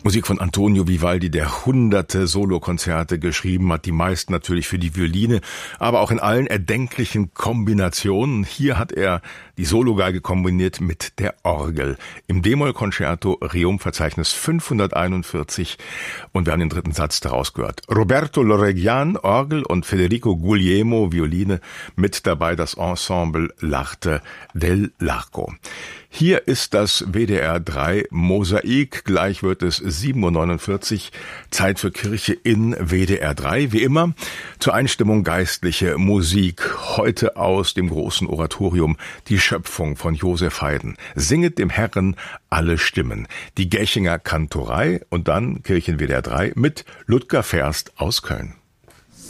Musik von Antonio Vivaldi, der hunderte Solokonzerte geschrieben hat, die meisten natürlich für die Violine, aber auch in allen erdenklichen Kombinationen. Hier hat er die Sologeige kombiniert mit der Orgel im D-Moll-Konzerto Rerum-Verzeichnis 541 und wir haben den dritten Satz daraus gehört. Roberto Loreggian, Orgel und Federico Guglielmo, Violine, mit dabei das Ensemble L'Arte del Largo. Hier ist das WDR 3 Mosaik, gleich wird es 7:49 Uhr, Zeit für Kirche in WDR 3. Wie immer zur Einstimmung geistliche Musik, heute aus dem großen Oratorium Die Schöpfung von Josef Haydn. Singet dem Herrn alle Stimmen, die Gächinger Kantorei und dann Kirchen WDR 3 mit Ludger Ferst aus Köln.